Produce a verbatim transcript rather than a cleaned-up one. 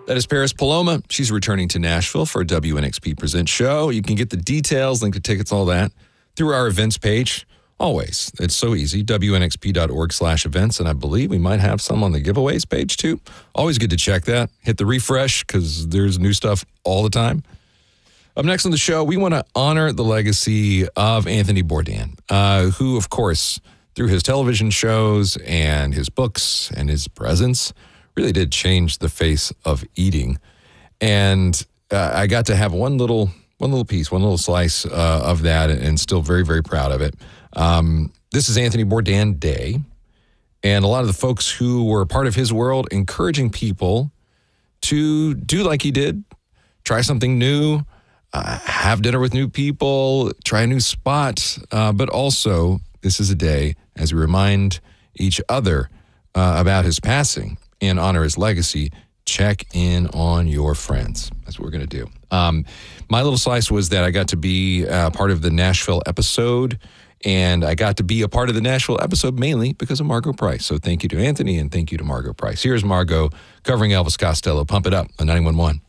That is Paris Paloma. She's returning to Nashville for a W N X P Presents show. You can get the details, link to tickets, all that, through our events page. Always. It's so easy. W N X P dot org slash events. And I believe we might have some on the giveaways page, too. Always good to check that. Hit the refresh because there's new stuff all the time. Up next on the show, we want to honor the legacy of Anthony Bourdain, uh, who, of course, through his television shows and his books and his presence, really did change the face of eating. And uh, I got to have one little one little piece, one little slice uh, of that, and still very, very proud of it. Um, this is Anthony Bourdain Day, and a lot of the folks who were part of his world encouraging people to do like he did, try something new, uh, have dinner with new people, try a new spot, uh, but also this is a day as we remind each other uh, about his passing and honor his legacy. Check in on your friends. That's what we're going to do. Um, my little slice was that I got to be uh, part of the Nashville episode, and I got to be a part of the Nashville episode mainly because of Margo Price. So thank you to Anthony, and thank you to Margo Price. Here's Margo covering Elvis Costello. Pump it up on ninety-one point one.